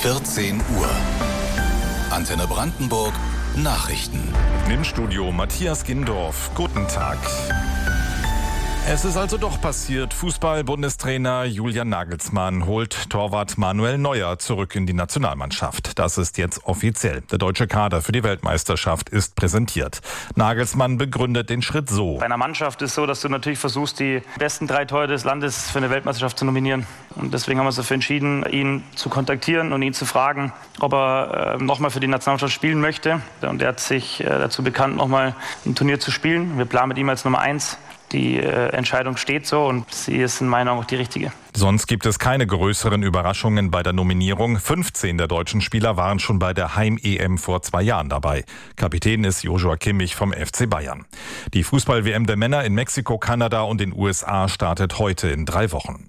14 Uhr. Antenne Brandenburg Nachrichten. Im Studio Matthias Gindorf. Guten Tag. Es ist also doch passiert. Fußball-Bundestrainer Julian Nagelsmann holt Torwart Manuel Neuer zurück in die Nationalmannschaft. Das ist jetzt offiziell. Der deutsche Kader für die Weltmeisterschaft ist präsentiert. Nagelsmann begründet den Schritt so. Bei einer Mannschaft ist es so, dass du natürlich versuchst, die besten 3 Torhüter des Landes für eine Weltmeisterschaft zu nominieren. Und deswegen haben wir uns dafür entschieden, ihn zu kontaktieren und ihn zu fragen, ob er nochmal für die Nationalmannschaft spielen möchte. Und er hat sich dazu bekannt, nochmal ein Turnier zu spielen. Wir planen mit ihm als Nummer 1. Die Entscheidung steht so und sie ist in meiner Meinung auch die richtige. Sonst gibt es keine größeren Überraschungen bei der Nominierung. 15 der deutschen Spieler waren schon bei der Heim-EM vor 2 Jahren dabei. Kapitän ist Joshua Kimmich vom FC Bayern. Die Fußball-WM der Männer in Mexiko, Kanada und den USA startet heute in 3 Wochen.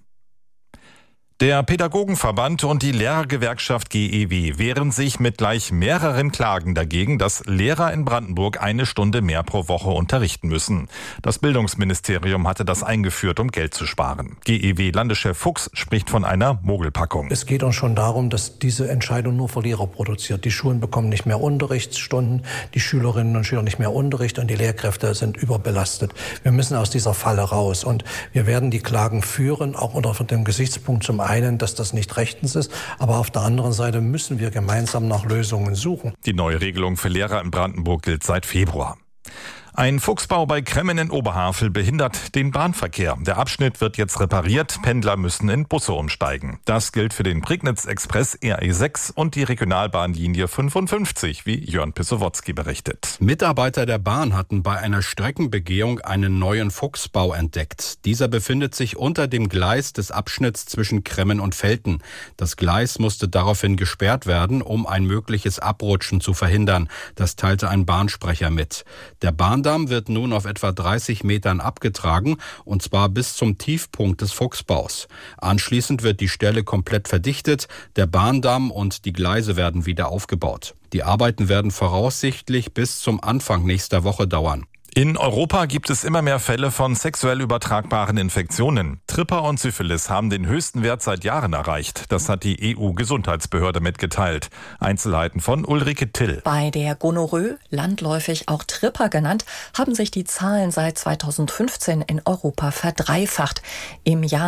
Der Pädagogenverband und die Lehrergewerkschaft GEW wehren sich mit gleich mehreren Klagen dagegen, dass Lehrer in Brandenburg 1 Stunde mehr pro Woche unterrichten müssen. Das Bildungsministerium hatte das eingeführt, um Geld zu sparen. GEW-Landeschef Fuchs spricht von einer Mogelpackung. Es geht uns schon darum, dass diese Entscheidung nur Verlierer produziert. Die Schulen bekommen nicht mehr Unterrichtsstunden, die Schülerinnen und Schüler nicht mehr Unterricht und die Lehrkräfte sind überbelastet. Wir müssen aus dieser Falle raus und wir werden die Klagen führen, auch unter dem Gesichtspunkt zum einen, dass das nicht rechtens ist, aber auf der anderen Seite müssen wir gemeinsam nach Lösungen suchen. Die neue Regelung für Lehrer in Brandenburg gilt seit Februar. Ein Fuchsbau bei Kremmen in Oberhavel behindert den Bahnverkehr. Der Abschnitt wird jetzt repariert, Pendler müssen in Busse umsteigen. Das gilt für den Prignitz-Express RE6 und die Regionalbahnlinie 55, wie Jörn Pissowotzki berichtet. Mitarbeiter der Bahn hatten bei einer Streckenbegehung einen neuen Fuchsbau entdeckt. Dieser befindet sich unter dem Gleis des Abschnitts zwischen Kremmen und Velten. Das Gleis musste daraufhin gesperrt werden, um ein mögliches Abrutschen zu verhindern. Das teilte ein Bahnsprecher mit. Der Bahndamm wird nun auf etwa 30 Metern abgetragen, und zwar bis zum Tiefpunkt des Fuchsbaus. Anschließend wird die Stelle komplett verdichtet, der Bahndamm und die Gleise werden wieder aufgebaut. Die Arbeiten werden voraussichtlich bis zum Anfang nächster Woche dauern. In Europa gibt es immer mehr Fälle von sexuell übertragbaren Infektionen. Tripper und Syphilis haben den höchsten Wert seit Jahren erreicht. Das hat die EU-Gesundheitsbehörde mitgeteilt. Einzelheiten von Ulrike Till. Bei der Gonorrhoe, landläufig auch Tripper genannt, haben sich die Zahlen seit 2015 in Europa verdreifacht. Im Jahr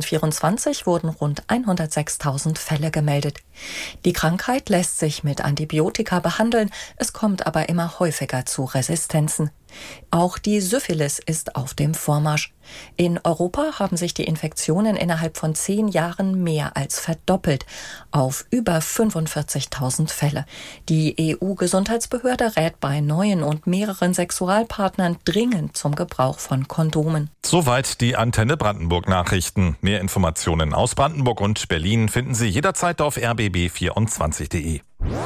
2024 wurden rund 106.000 Fälle gemeldet. Die Krankheit lässt sich mit Antibiotika behandeln, es kommt aber immer häufiger zu Resistenzen. Auch die Syphilis ist auf dem Vormarsch. In Europa haben sich die Infektionen innerhalb von 10 Jahren mehr als verdoppelt, auf über 45.000 Fälle. Die EU-Gesundheitsbehörde rät bei neuen und mehreren Sexualpartnern dringend zum Gebrauch von Kondomen. Soweit die Antenne Brandenburg Nachrichten. Mehr Informationen aus Brandenburg und Berlin finden Sie jederzeit auf rbb24.de.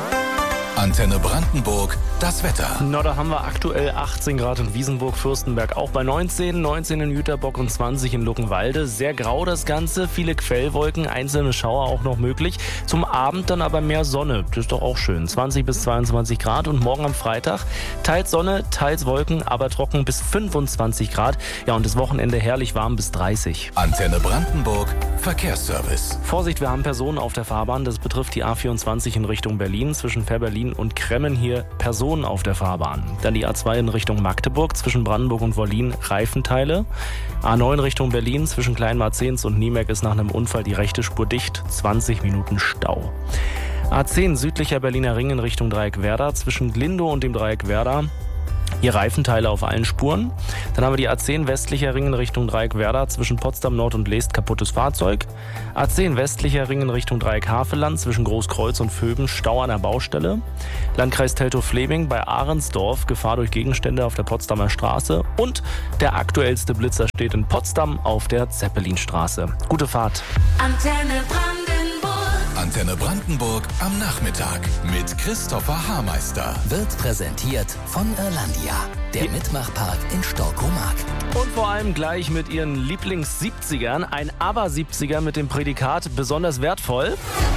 Antenne Brandenburg, das Wetter. Na, da haben wir aktuell 18 Grad in Wiesenburg, Fürstenberg auch bei 19 in Jüterbock und 20 in Luckenwalde. Sehr grau das Ganze, viele Quellwolken, einzelne Schauer auch noch möglich. Zum Abend dann aber mehr Sonne, das ist doch auch schön. 20 bis 22 Grad und morgen am Freitag teils Sonne, teils Wolken, aber trocken bis 25 Grad. Ja, und das Wochenende herrlich warm bis 30. Antenne Brandenburg, Verkehrsservice. Vorsicht, wir haben Personen auf der Fahrbahn. Das betrifft die A24 in Richtung Berlin, zwischen Berlin und Kremmen hier Personen auf der Fahrbahn. Dann die A2 in Richtung Magdeburg, zwischen Brandenburg und Wollin Reifenteile. A9 Richtung Berlin, zwischen Kleinmarzens und Niemek ist nach einem Unfall die rechte Spur dicht, 20 Minuten Stau. A10 südlicher Berliner Ring in Richtung Dreieck Werder, zwischen Glindow und dem Dreieck Werder. Hier Reifenteile auf allen Spuren. Dann haben wir die A10 westlicher Ring in Richtung Dreieck Werder, zwischen Potsdam Nord und Leest kaputtes Fahrzeug. A10 westlicher Ring in Richtung Dreieck Havelland, zwischen Großkreuz und Vöben Stau an der Baustelle. Landkreis Teltow-Fleming bei Ahrensdorf, Gefahr durch Gegenstände auf der Potsdamer Straße. Und der aktuellste Blitzer steht in Potsdam auf der Zeppelinstraße. Gute Fahrt. Antenne Brandenburg am Nachmittag mit Christopher Haarmeister. Wird präsentiert von Irlandia, der Mitmachpark in Storkomark. Und vor allem gleich mit ihren Lieblings-70ern. Ein Aber-70er mit dem Prädikat besonders wertvoll.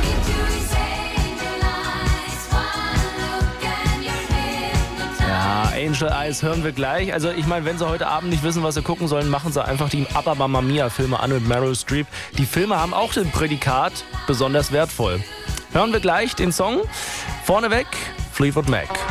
Ja, Angel Eyes hören wir gleich. Also ich meine, wenn Sie heute Abend nicht wissen, was Sie gucken sollen, machen Sie einfach die ABBA Mamma Mia Filme an mit Meryl Streep. Die Filme haben auch den Prädikat besonders wertvoll. Hören wir gleich den Song. Vorneweg Fleetwood Mac.